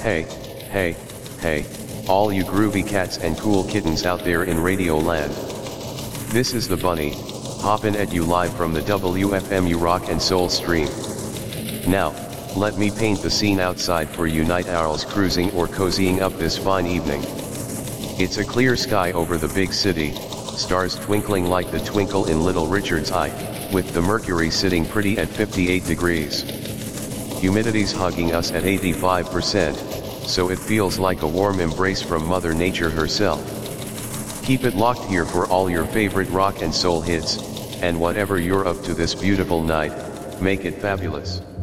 Hey, hey, hey, all you groovy cats and cool kittens out there in Radio Land. This is the Bunny, hoppin' at you live from the WFMU Rock and Soul stream. Now, let me paint the scene outside for you night owls cruising or cozying up this fine evening. It's a clear sky over the big city, stars twinkling like the twinkle in Little Richard's eye, with the mercury sitting pretty at 58 degrees. Humidity's hugging us at 85%, so it feels like a warm embrace from Mother Nature herself. Keep it locked here for all your favorite rock and soul hits, and whatever you're up to this beautiful night, make it fabulous.